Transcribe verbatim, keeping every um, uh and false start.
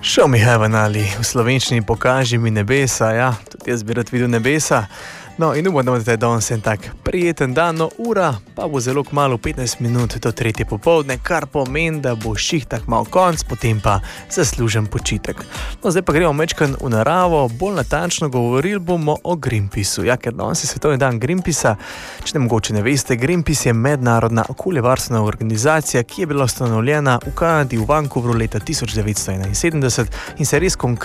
Show me heaven ali, v slovenščini pokaži mi nebesa, ja, tudi jaz bi rad videl nebesa. No, in upam, da je danes en tak prijeten dan, no, ura pa bo zelo kmalu petnajst minut do tretje popoldne, kar pomeni, da bo šihtah mal konc, potem pa zaslužen počitek. No, zdaj pa gremo mečkan v naravo, bolj natančno govorili bomo o Greenpeaceu, ja, ker danes je svetovni dan Greenpeacea. Če ne mogoče ne veste, Greenpeace je mednarodna okoljevarstvena organizacija, ki je bila ustanovljena v Kanadi v Vancouveru leta tisoč devetsto enainsedemdeset in se res konkretno